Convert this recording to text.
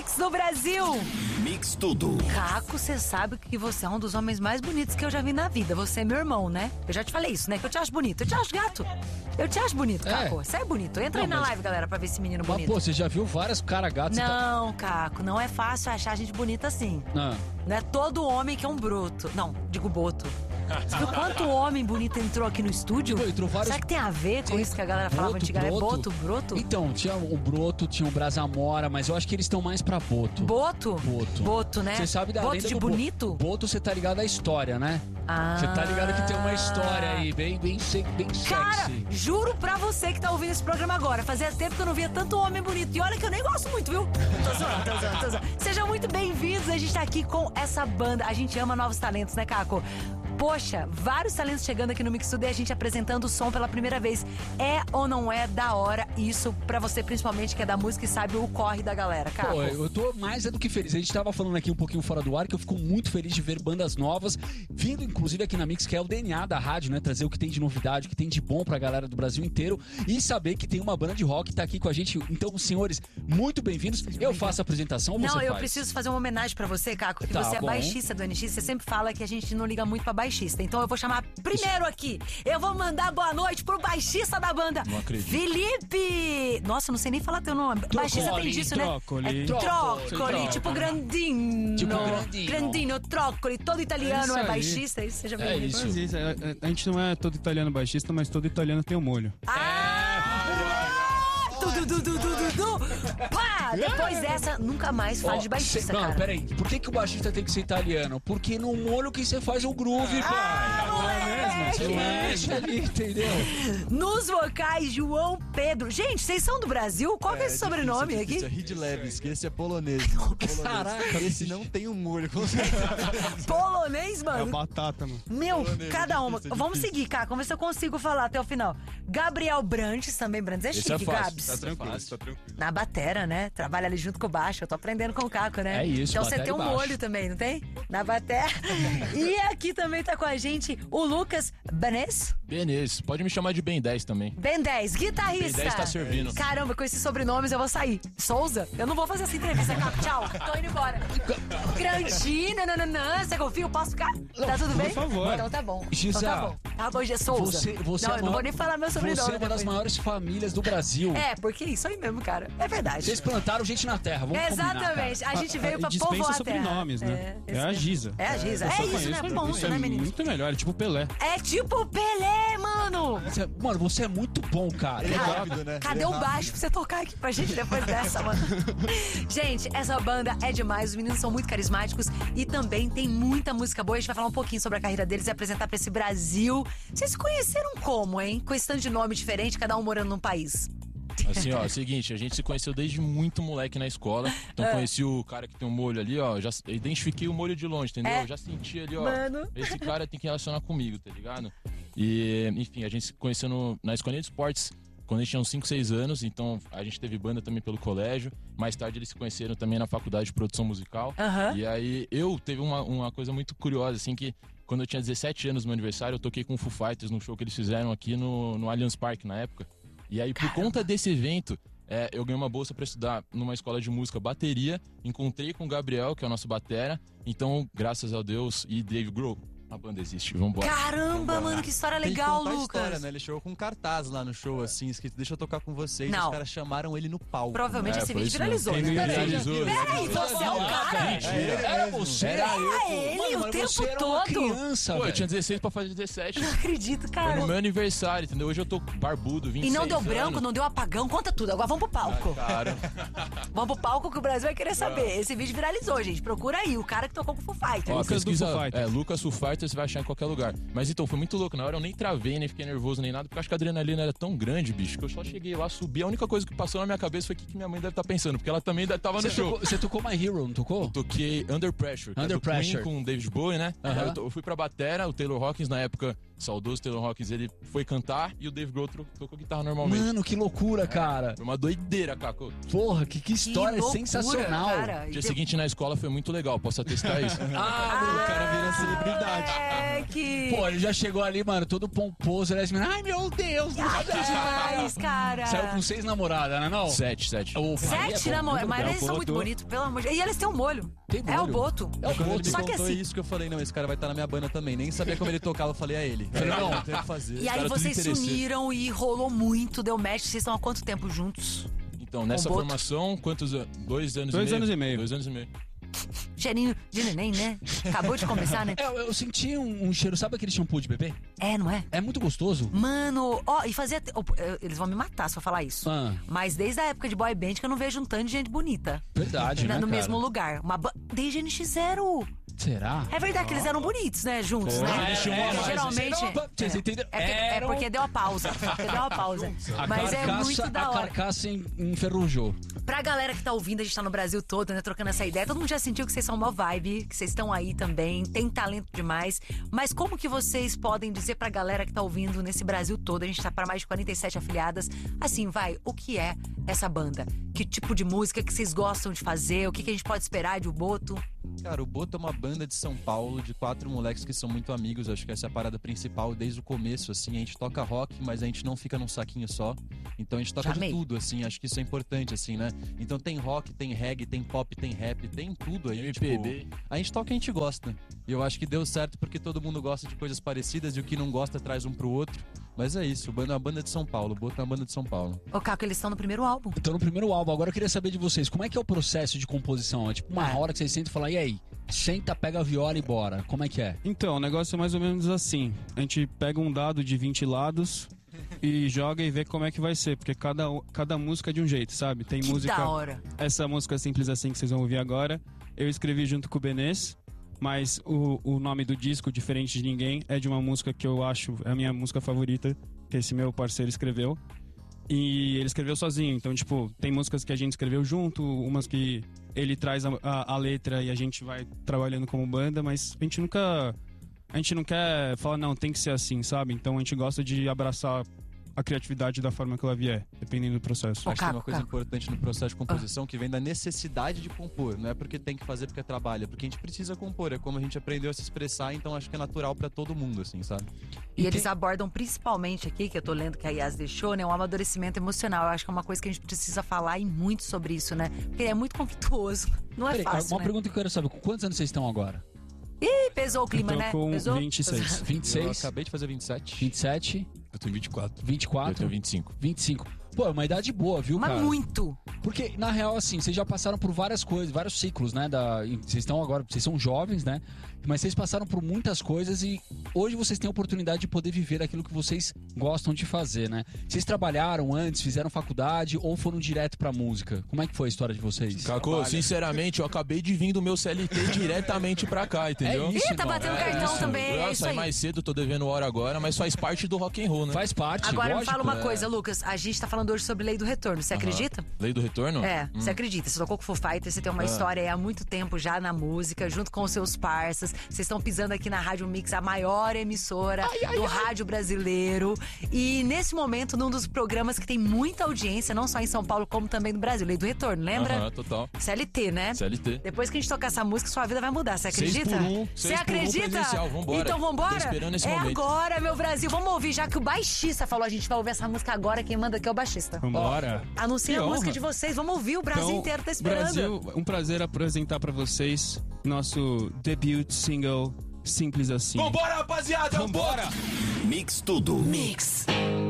Mix do Brasil. Mix tudo. Caco, você sabe que você é um dos homens mais bonitos que eu já vi na vida. Você é meu irmão, né? Eu já te falei isso, né? Que eu te acho bonito. Eu te acho gato. Eu te acho bonito, Caco. Você é bonito. Entra aí na live, galera, pra ver esse menino bonito. Mas, pô, você já viu vários caras gatos? Não, Caco, não é fácil achar gente bonita assim. Não é todo homem que é um broto. Não, digo boto. Você viu quanto homem bonito entrou aqui no estúdio? Pô, entrou vários... Será que tem a ver com isso que a galera falava antigamente? É boto, broto? Então, tinha o broto, tinha o Brasamora, mas eu acho que eles estão mais pra boto. Boto? Boto. Boto, né? Você sabe da boto lenda de do bonito? Boto, você tá ligado à história, né? Você tá ligado que tem uma história aí, bem sexy. Cara, juro pra você que tá ouvindo esse programa agora, fazia tempo que eu não via tanto homem bonito. E olha que eu nem gosto muito, viu? Tô zoando. Sejam muito bem-vindos, a gente tá aqui com essa banda. A gente ama novos talentos, né, Caco? Poxa, vários talentos chegando aqui no Mix Tudo e a gente apresentando o som pela primeira vez. É ou não é da hora isso pra você, principalmente, que é da música e sabe o corre da galera, Caco? Pô, eu tô mais do que feliz. A gente tava falando aqui um pouquinho fora do ar que eu fico muito feliz de ver bandas novas vindo, inclusive, aqui na Mix, que é o DNA da rádio, né? Trazer o que tem de novidade, o que tem de bom pra galera do Brasil inteiro e saber que tem uma banda de rock que tá aqui com a gente. Então, senhores, muito bem-vindos. Eu faço a apresentação ou você faz? Não, eu preciso fazer uma homenagem pra você, Caco, que você é baixista do NX. Você sempre fala que a gente não liga muito pra baixista. Então eu vou chamar primeiro aqui. Eu vou mandar boa noite pro baixista da banda. Não acredito. Felipe! Nossa, não sei nem falar teu nome. Baixista tem disso, né? Trócoli. É Trócoli, tipo Grandino. Grandino, Trócoli. Todo italiano é baixista. Isso seja bem-vindo. Isso. A gente não é todo italiano baixista, mas todo italiano tem um molho. Pá! Depois dessa, nunca mais fale de baixista, cara. Não, peraí. Por que o baixista tem que ser italiano? Porque no molho que você faz o groove, pai. Não é mesmo? Você mexe ali, entendeu? Nos vocais, João Pedro. Gente, vocês são do Brasil? Qual que é esse sobrenome aqui? Esse é Ridlewski, esse é polonês. Caraca, esse não tem um molho. Polonês, mano? É batata, mano. Meu, polonês, cada uma. difícil. Vamos seguir, cara. Vamos ver se eu consigo falar até o final. Gabriel Brantes, também Brantes. É chique, Gabs. Tá tranquilo. Na batera, né? Trabalha ali junto com o baixo. Eu tô aprendendo com o Caco, né? É isso, então você batera tem e um baixo. molho também, não tem? Na batera. E aqui também tá com a gente o Lucas Benes. Benes, pode me chamar de Ben 10 também. Ben 10, guitarrista. Ben 10 tá servindo. Caramba, com esses sobrenomes eu vou sair. Souza? Eu não vou fazer essa entrevista, Caco. Tchau. Tô indo embora. Grandino, nananã. Você confia? Eu posso ficar? Tá tudo bem? Por favor. Então tá bom. Gisa, Então tá bom. Tá bom, Souza. Você não, é eu não vou nem falar meu sobrenome. Você é uma das depois. maiores famílias do Brasil. É, porque isso aí mesmo, cara. É verdade. Vocês plantaram gente na terra, vamos Exatamente. combinar, A gente veio pra dispensa povoar a terra. sobrenomes, né? É a Giza. É a Giza. Eu só É isso, conheço né? por Bom, isso, né, é menino? muito melhor, é tipo Pelé. É tipo Pelé, mano. Mano, você é muito bom, cara. Ele é rápido, né? Cadê Ele é o rápido. baixo pra você tocar aqui pra gente depois dessa, mano? Gente, essa banda é demais. Os meninos são muito carismáticos e também tem muita música boa. A gente vai falar um pouquinho sobre a carreira deles e apresentar pra esse Brasil. Vocês se conheceram como, hein? Com esse tanto de nome diferente, cada um morando num país. Assim, ó, seguinte, a gente se conheceu desde muito moleque na escola. Então conheci o cara que tem um molho ali, ó. Já identifiquei o molho de longe, entendeu? É. Já senti ali, ó. Mano. Esse cara tem que relacionar comigo, tá ligado? E, enfim, a gente se conheceu na escolinha de esportes quando a gente tinha uns 5, 6 anos. Então a gente teve banda também pelo colégio. Mais tarde eles se conheceram também na faculdade de produção musical. E aí teve uma coisa muito curiosa, assim, que quando eu tinha 17 anos no meu aniversário, eu toquei com o Foo Fighters no show que eles fizeram aqui no Allianz Parque na época. E aí, por conta desse evento, eu ganhei uma bolsa pra estudar numa escola de música bateria. Encontrei com o Gabriel, que é o nosso batera. Então, graças a Deus, e Dave Grohl, a banda existe. Vambora. Caramba, mano, que história Tem que legal, contar a Lucas. história, né? Ele chegou com um cartaz lá no show, assim, escrito, deixa eu tocar com vocês. Não. Os caras chamaram ele no palco. Provavelmente esse foi vídeo isso viralizou, mesmo. né? Viralizou. Peraí, você é o cara? Era você? Era ele o tempo você era uma todo? criança, Pô, eu velho. tinha 16 pra fazer 17. Não acredito, Foi cara. no meu aniversário, entendeu? Hoje eu tô barbudo, 26 E não deu anos. branco, não deu apagão, conta tudo. Agora vamos pro palco. Cara, Vamos pro palco que o Brasil vai querer saber. Esse vídeo viralizou, gente. Procura aí, o cara que tocou com o Foo Fighters. ó, Lucas pesquisa, do Foo Fighters. Lucas Foo Fighters, você vai achar em qualquer lugar. Mas então, foi muito louco. Na hora eu nem travei, nem fiquei nervoso, nem nada, porque eu acho que a adrenalina era tão grande, bicho, que eu só cheguei lá, subi. A única coisa que passou na minha cabeça foi o que minha mãe deve estar pensando, porque ela também tava no show. Você tocou My Hero, não tocou? Toquei Under Pressure, que é Under do Queen Pressure. com o David Bowie, né? Aham. Eu fui pra batera, o Taylor Hawkins na época saudoso Taylor Hawkins, ele foi cantar e o Dave Grohl tocou guitarra normalmente. Mano, que loucura, cara. Foi uma doideira, Caco. Porra, que história loucura, sensacional. cara. No dia seguinte na escola foi muito legal, posso atestar isso. O cara vira celebridade. Que... Pô, ele já chegou ali, mano, todo pomposo. Ele assim, ai, meu Deus. Ai, que demais, cara. Saiu com 6 namoradas, né, não? 7. Ô, pai, 7 é bom, namorados, mas é eles são muito boto. bonitos, pelo amor de Deus. E eles têm um molho. Tem É o molho. Boto. É o Quando ele Boto. me Só que contou assim- isso que eu falei, não, esse cara vai estar na minha banda também. Nem sabia como ele tocava, eu falei, é ele. Falei, não. Não tem o que fazer. E aí caras tudo vocês se interessantes. uniram e rolou muito, deu match. Vocês estão há quanto tempo juntos? Então, nessa Boto. formação, quantos anos? 2 anos 2 e meio? anos e meio. 2 anos e meio. Cheirinho de neném, né? Acabou de começar, né? Eu senti um cheiro, sabe aquele shampoo de bebê? É, não é? É muito gostoso. Mano, ó, e fazia... eles vão me matar se eu falar isso. Ah, Mas desde a época de boy band que eu não vejo um tanto de gente bonita. verdade, né, No cara? mesmo lugar. Desde NX0. Será? É verdade que eles eram bonitos, né? Juntos, É, né? eles tinham uma mais. Geralmente... Vocês entenderam? É porque deu uma pausa. A Mas é carcaça- muito da A hora. carcaça enferrujou. Pra galera que tá ouvindo, a gente tá no Brasil todo, né? Trocando essa ideia. Todo mundo já sentiu que vocês são uma vibe, que vocês estão aí também, tem talento demais. Mas como que vocês podem dizer pra galera que tá ouvindo nesse Brasil todo? A gente tá para mais de 47 afiliadas. Assim, o que é essa banda? Que tipo de música que vocês gostam de fazer? O que a gente pode esperar de O Boto? Cara, o Boto é uma banda de São Paulo, de 4 moleques que são muito amigos. Acho que essa é a parada principal desde o começo, assim. A gente toca rock, mas a gente não fica num saquinho só. Então a gente toca Amei. de tudo, assim. Acho que isso é importante, assim, né? Então tem rock, tem reggae, tem pop, tem rap, tem tudo aí. MPB. Tipo, a gente toca o que a gente gosta. E eu acho que deu certo porque todo mundo gosta de coisas parecidas e o que não gosta traz um pro outro. Mas é isso, o Banda é uma banda de São Paulo, o Boto é uma banda de São Paulo. Ô, Caco, eles estão no primeiro álbum. Então, no primeiro álbum, agora eu queria saber de vocês, como é que é o processo de composição? É tipo uma hora que vocês sentam e falam, e aí? Senta, pega a viola e bora. Como é que é? Então, o negócio é mais ou menos assim. A gente pega um dado de 20 lados e joga e vê como é que vai ser. Porque cada música é de um jeito, sabe? Tem Que música... da hora. Essa música Simples Assim que vocês vão ouvir agora, eu escrevi junto com o Benês. Mas o nome do disco, Diferente de Ninguém, é de uma música que eu acho é a minha música favorita, que esse meu parceiro escreveu. E ele escreveu sozinho, então, tipo, tem músicas que a gente escreveu junto, umas que ele traz a letra e a gente vai trabalhando como banda, mas a gente não quer falar, não, tem que ser assim, sabe? Então a gente gosta de abraçar a criatividade da forma que ela vier, dependendo do processo. Ô, Acho que tem uma Caco, coisa Caco. importante no processo de composição que vem da necessidade de compor. Não é porque tem que fazer porque trabalha, porque a gente precisa compor. É como a gente aprendeu a se expressar, então acho que é natural pra todo mundo, assim, sabe? E eles abordam principalmente aqui, que eu tô lendo que a Yas deixou, né? Um amadurecimento emocional. Eu acho que é uma coisa que a gente precisa falar e muito sobre isso, né? Porque é muito conflituoso. Não é Peraí, fácil, uma né? pergunta que eu quero saber, com quantos anos vocês estão agora? Ih, pesou o clima, Eu tô né? com Pesou? 26. 26? Eu acabei de fazer 27. 27? Eu tenho 24. 24? Eu tenho 25. 25. Pô, é uma idade boa, viu, Mas cara? muito. Porque, na real, assim, vocês já passaram por várias coisas, vários ciclos, né? Vocês estão agora, vocês são jovens, né? Mas vocês passaram por muitas coisas e hoje vocês têm a oportunidade de poder viver aquilo que vocês gostam de fazer, né? Vocês trabalharam antes, fizeram faculdade ou foram direto pra música? Como é que foi a história de vocês? Cacô, sinceramente, eu acabei de vir do meu CLT diretamente pra cá, entendeu? É isso, Ih, tá irmão. batendo É cartão isso. também, é Eu isso saí aí. mais cedo, tô devendo hora agora, mas faz parte do rock and roll, né? Faz parte, Agora me lógico. fala uma coisa, Lucas. A gente tá falando hoje sobre Lei do Retorno. Você acredita? Lei do retorno? É, você acredita. Você tocou com o Foo Fighters, você tem uma história aí há muito tempo já na música, junto com os seus parças. Vocês estão pisando aqui na Rádio Mix, a maior emissora do rádio brasileiro. E nesse momento, num dos programas que tem muita audiência, não só em São Paulo, como também no Brasil. Lei do Retorno, lembra? Aham, total. CLT, né? CLT. Depois que a gente tocar essa música, sua vida vai mudar. Você acredita? 6 por 1, Você 6 por 1 acredita? presencial, vambora. Então vambora? Tô esperando esse é momento. agora, meu Brasil. Vamos ouvir, já que o baixista falou, a gente vai ouvir essa música agora. Quem manda aqui é o baixista. Vambora. Anuncia Que a música honra. de vocês. Vamos ouvir, o Brasil inteiro tá esperando. Brasil, um prazer apresentar pra vocês nosso debut single Simples Assim. Vambora, rapaziada! Vambora! Mix Tudo. Mix.